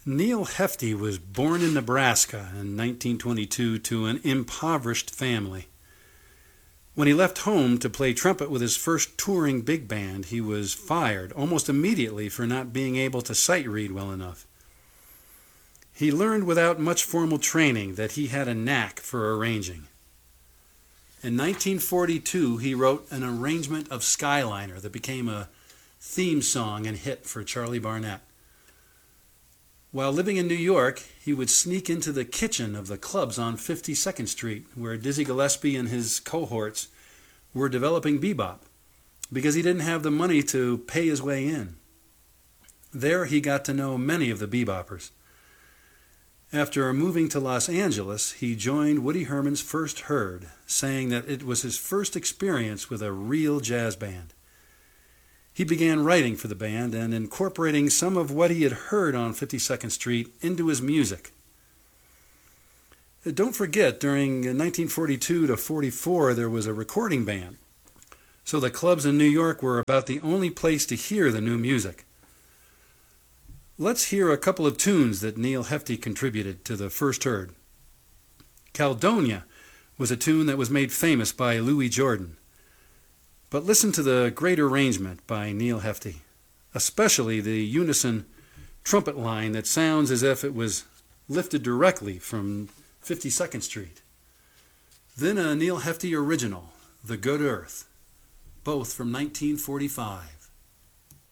Neal Hefti was born in Nebraska in 1922 to an impoverished family. When he left home to play trumpet with his first touring big band, he was fired almost immediately for not being able to sight read well enough. He learned without much formal training that he had a knack for arranging. In 1942, he wrote an arrangement of Skyliner that became a theme song and hit for Charlie Barnet. While living in New York, he would sneak into the kitchen of the clubs on 52nd Street, where Dizzy Gillespie and his cohorts were developing bebop, because he didn't have the money to pay his way in. There he got to know many of the beboppers. After moving to Los Angeles, he joined Woody Herman's First Heard, saying that it was his first experience with a real jazz band. He began writing for the band and incorporating some of what he had heard on 52nd Street into his music. Don't forget, during 1942 to 44, there was a recording ban, so the clubs in New York were about the only place to hear the new music. Let's hear a couple of tunes that Neal Hefti contributed to the First Heard. Caledonia was a tune that was made famous by Louis Jordan. But listen to the great arrangement by Neal Hefti, especially the unison trumpet line that sounds as if it was lifted directly from 52nd Street. Then a Neal Hefti original, The Good Earth, both from 1945.